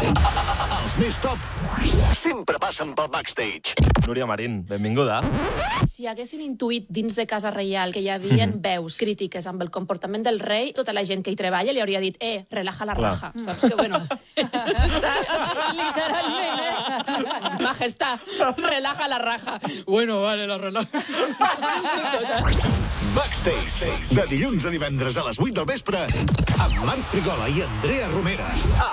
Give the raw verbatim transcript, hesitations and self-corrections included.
Els més top sempre passen pel backstage. Núria Marín, benvinguda. Si haguessin intuït dins de Casa Reial que hi havia veus crítiques amb el comportament del rei, tota la gent que hi treballa li hauria dit eh, relaja la Clar. raja. Saps que, bueno... Literalment, eh? Majestad, relaja la raja. Bueno, vale, la relaja. Backstage, de dilluns a divendres a les vuit del vespre, amb Marc Frigola i Andrea Romera.